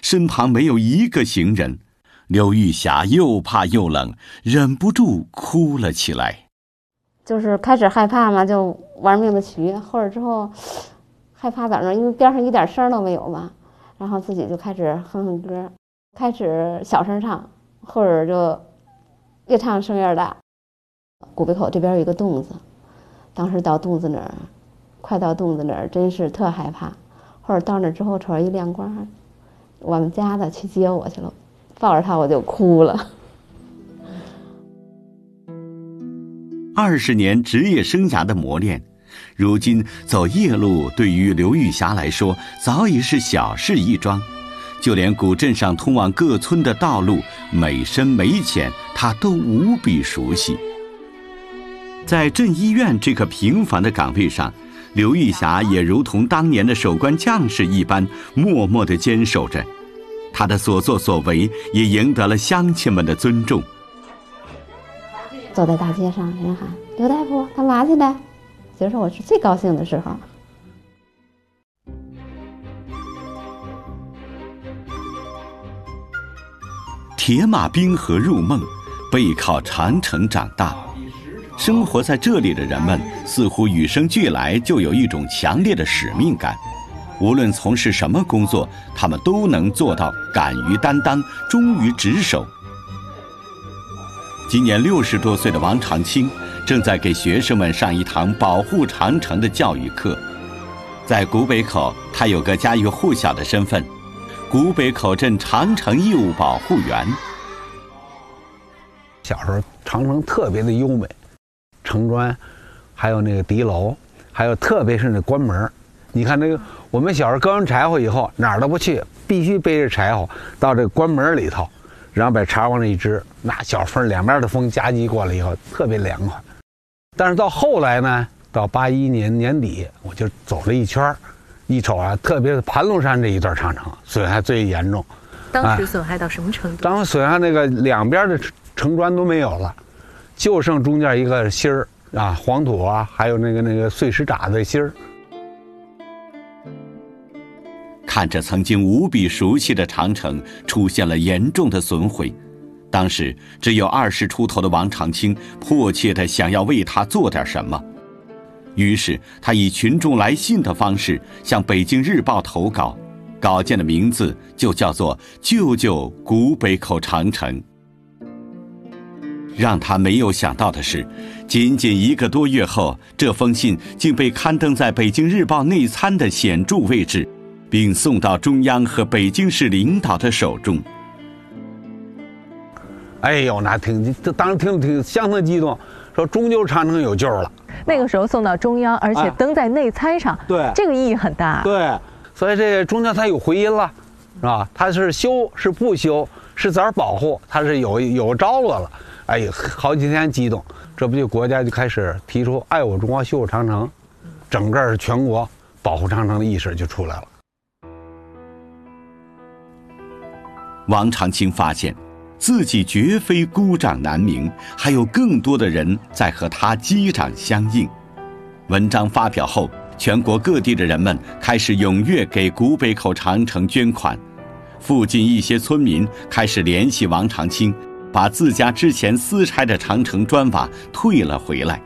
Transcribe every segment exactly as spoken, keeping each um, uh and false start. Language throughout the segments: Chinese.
身旁没有一个行人。刘玉霞又怕又冷，忍不住哭了起来。 就是开始害怕嘛，就玩命的学，后来之后害怕咋着，因为边上一点声都没有嘛，然后自己就开始哼哼歌，开始小声唱，后来就越唱声越大。古北口这边有一个洞子，当时到洞子那儿，快到洞子那儿，真是特害怕。后来到那之后，瞅着一亮光，我们家的去接我去了，抱着他我就哭了。 二十年职业生涯的磨练，如今走夜路对于刘玉霞来说早已是小事一桩，就连古镇上通往各村的道路每深每浅，她都无比熟悉。在镇医院这个平凡的岗位上，刘玉霞也如同当年的守关将士一般，默默地坚守着。她的所作所为也赢得了乡亲们的尊重。 走在大街上，人喊刘大夫干嘛去了？其实我是最高兴的时候。 铁马冰河入梦，背靠长城长大。生活在这里的人们似乎与生俱来就有一种强烈的使命感，无论从事什么工作，他们都能做到敢于担当，忠于职守。今年六十多岁的王长青正在给学生们上一堂保护长城的教育课。在古北口，他有个家喻户晓的身份——古北口镇长城义务保护员。 小时候长城特别的优美，城砖，还有那个敌楼，还有特别是那关门。你看那个，我们小时候割完柴火以后，哪儿都不去，必须背着柴火到这个关门里头。然后把茶往那一支，那小风两边的风夹击过来以后特别凉快。但是到后来呢，到八一年年底，我就走了一圈，一瞅啊，特别是盘龙山这一段长城损害最严重。 当时损害到什么程度？ 当时损害那个两边的城砖都没有了，就剩中间一个芯儿啊，黄土啊，还有那个那个碎石渣的芯儿。 看着曾经无比熟悉的长城出现了严重的损毁，当时只有二十出头的王长青迫切地想要为他做点什么，于是他以群众来信的方式向北京日报投稿，稿件的名字就叫做《救救古北口长城》。让他没有想到的是，仅仅一个多月后，这封信竟被刊登在北京日报内参的显著位置，并送到中央和北京市领导的手中。 哎呦，那挺，当时听挺相当激动，说终究长城有救了。 那个时候送到中央，而且登在内参上， 啊、对， 这个意义很大。 对，所以这个中间它有回音了，是吧？它是修是不修，是咋保护，它是有有着落了。哎呀，好几天激动，这不就国家就开始提出爱我中华修护长城，整个全国保护长城的意识就出来了。 王长青发现自己绝非孤掌难鸣，还有更多的人在和他击掌相应。文章发表后，全国各地的人们开始踊跃给古北口长城捐款，附近一些村民开始联系王长青，把自家之前私拆的长城砖瓦退了回来。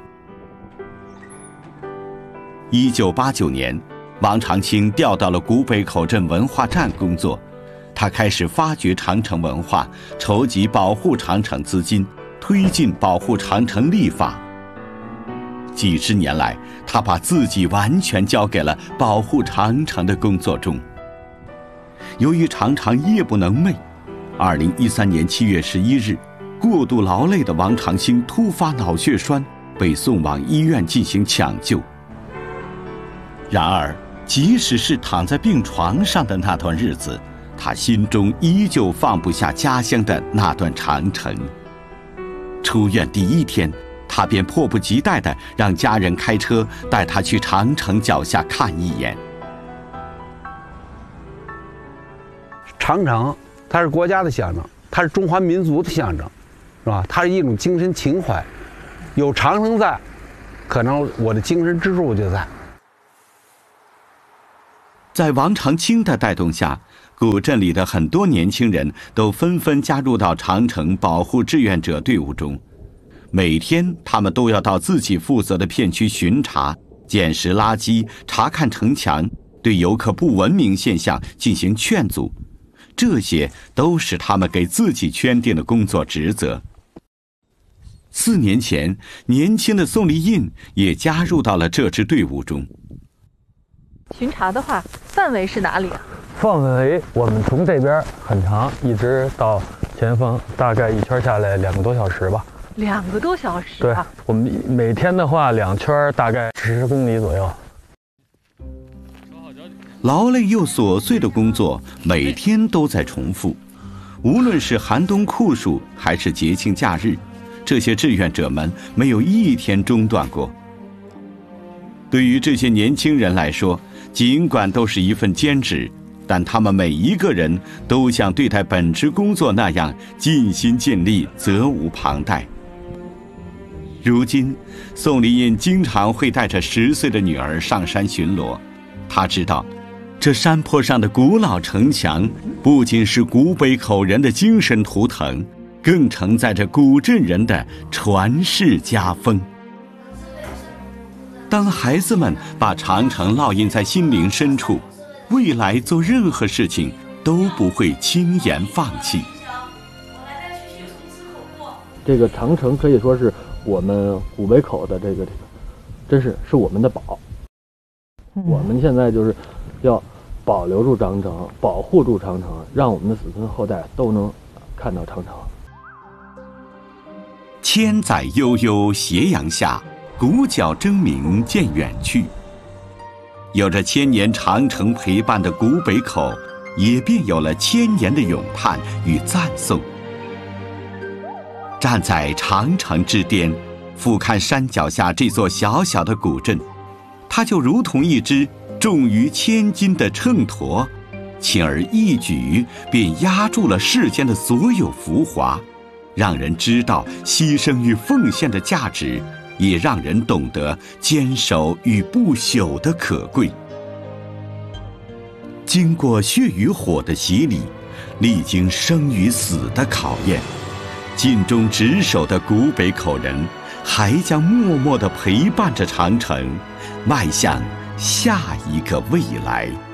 一九八九年，王长青调到了古北口镇文化站工作。他开始发掘长城文化，筹集保护长城资金，推进保护长城立法。几十年来，他把自己完全交给了保护长城的工作中。由于常常夜不能寐，二零一三年七月十一日，过度劳累的王长青突发脑血栓，被送往医院进行抢救。然而，即使是躺在病床上的那段日子，他心中依旧放不下家乡的那段长城。出院第一天，他便迫不及待地让家人开车带他去长城脚下看一眼。 长城，它是国家的象征，它是中华民族的象征，是吧？它是一种精神情怀。有长城在，可能我的精神支柱就在。 在王长青的带动下， 古镇里的很多年轻人都纷纷加入到长城保护志愿者队伍中。每天，他们都要到自己负责的片区巡查、捡拾垃圾、查看城墙，对游客不文明现象进行劝阻。这些都是他们给自己圈定的工作职责。四年前，年轻的宋丽印也加入到了这支队伍中。 巡查的话，范围是哪里啊？ 范围我们从这边很长，一直到前方，大概一圈下来两个多小时吧。 两个多小时、 啊？对，我们每天的话，两圈大概十公里左右。 劳累又琐碎的工作每天都在重复，无论是寒冬酷暑还是节庆假日，这些志愿者们没有一天中断过。对于这些年轻人来说，尽管都是一份兼职，但他们每一个人都像对待本职工作那样尽心尽力，责无旁贷。如今，宋丽印经常会带着十岁的女儿上山巡逻。她知道，这山坡上的古老城墙不仅是古北口人的精神图腾，更承载着古镇人的传世家风。当孩子们把长城烙印在心灵深处，未来做任何事情都不会轻言放弃。 这个长城可以说是我们古北口的这个这个，真是是我们的宝。我们现在就是要保留住长城，保护住长城，让我们的子孙后代都能看到长城。 千载悠悠斜阳下，鼓角争鸣渐远去。有着千年长城陪伴的古北口，也便有了千年的咏叹与赞颂。站在长城之巅，俯瞰山脚下这座小小的古镇，它就如同一只重于千斤的秤砣，轻而易举便压住了世间的所有浮华，让人知道牺牲与奉献的价值，也让人懂得坚守与不朽的可贵。经过血与火的洗礼，历经生与死的考验，尽忠职守的古北口人还将默默地陪伴着长城，迈向下一个未来。